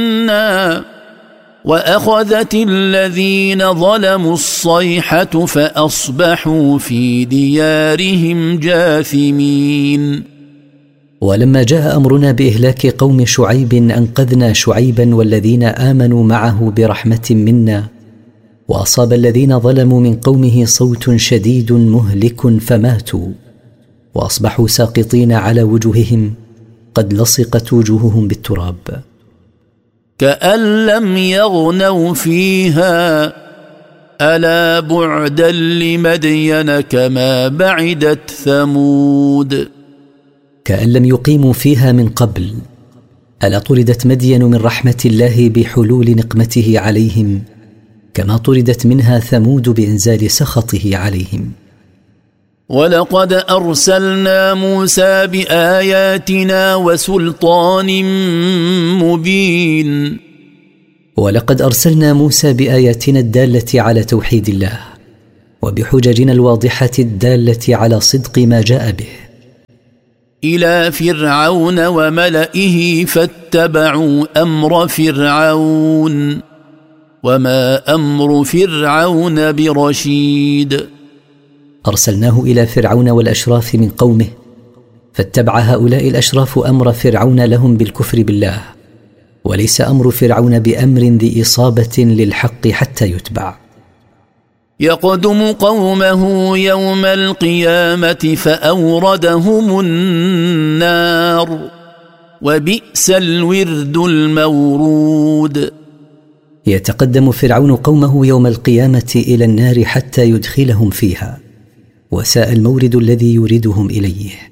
وأخذت الذين ظلموا الصيحة فأصبحوا في ديارهم جاثمين. ولما جاء أمرنا بإهلاك قوم شعيب أنقذنا شعيبا والذين آمنوا معه برحمة منا، وأصاب الذين ظلموا من قومه صوت شديد مهلك فماتوا، وأصبحوا ساقطين على وجوههم قد لصقت وجوههم بالتراب. كأن لم يغنوا فيها ألا بعدا لمدين كما بعدت ثمود. كأن لم يقيموا فيها من قبل، ألا طردت مدين من رحمة الله بحلول نقمته عليهم كما طردت منها ثمود بإنزال سخطه عليهم. ولقد أرسلنا موسى بآياتنا وسلطان مبين. ولقد أرسلنا موسى بآياتنا الدالة على توحيد الله وبحججنا الواضحة الدالة على صدق ما جاء به إلى فرعون وملئه فاتبعوا أمر فرعون وما أمر فرعون برشيد. أرسلناه إلى فرعون والأشراف من قومه، فاتبع هؤلاء الأشراف أمر فرعون لهم بالكفر بالله، وليس أمر فرعون بأمر ذي إصابة للحق حتى يتبع. يقدم قومه يوم القيامة فأوردهم النار وبئس الورد المورود. يتقدم فرعون قومه يوم القيامة إلى النار حتى يدخلهم فيها، وساء المورد الذي يوردهم إليه.